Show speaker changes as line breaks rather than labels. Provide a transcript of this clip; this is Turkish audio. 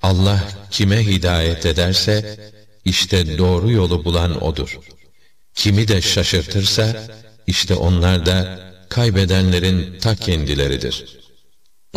Allah kime hidayet ederse, işte doğru yolu bulan O'dur. Kimi de şaşırtırsa, işte onlar da kaybedenlerin ta kendileridir.